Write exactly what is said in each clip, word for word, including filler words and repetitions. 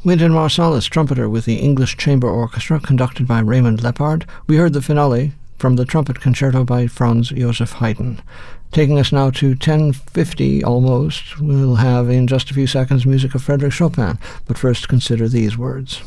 Wynton Marsalis, trumpeter with the English Chamber Orchestra, conducted by Raymond Lepard. We heard the finale from the Trumpet Concerto by Franz Joseph Haydn. Taking us now to ten fifty almost, we'll have in just a few seconds music of Frédéric Chopin, but first consider these words.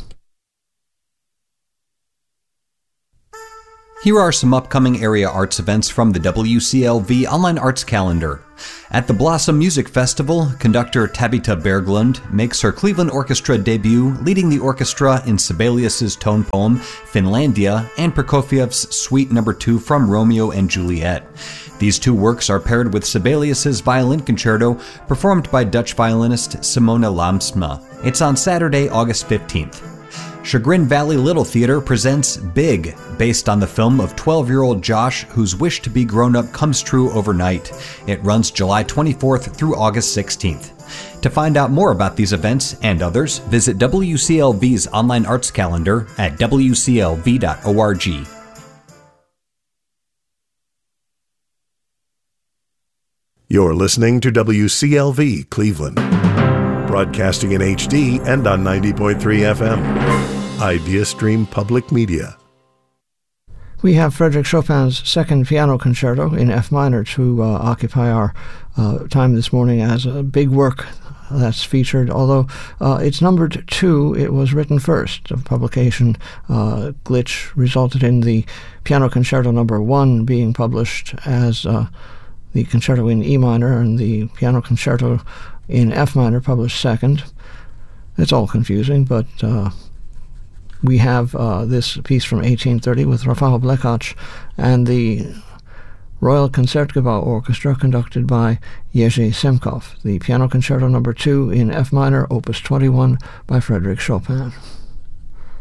Here are some upcoming area arts events from the W C L V Online Arts Calendar. At the Blossom Music Festival, conductor Tabitha Berglund makes her Cleveland Orchestra debut, leading the orchestra in Sibelius's tone poem Finlandia and Prokofiev's Suite Number two from Romeo and Juliet. These two works are paired with Sibelius's Violin Concerto, performed by Dutch violinist Simona Lamsma. It's on Saturday, August fifteenth. Chagrin Valley Little Theater presents Big, based on the film of twelve-year-old Josh, whose wish to be grown up comes true overnight. It runs July twenty-fourth through August sixteenth. To find out more about these events and others, visit W C L V's online arts calendar at w c l v dot org. You're listening to W C L V Cleveland, broadcasting in H D and on ninety point three F M. IdeaStream Public Media. We have Frédéric Chopin's Second Piano Concerto in F minor to uh, occupy our uh, time this morning as a big work that's featured. Although uh, it's numbered two, it was written first. A publication uh, glitch resulted in the Piano Concerto number one being published as uh, the Concerto in E minor and the Piano Concerto in F minor published second. It's all confusing, but uh, we have uh, this piece from eighteen thirty with Rafał Blechacz and the Royal Concertgebouw Orchestra, conducted by Jerzy Semkov. The Piano Concerto number two in F minor, opus twenty-one, by Frédéric Chopin.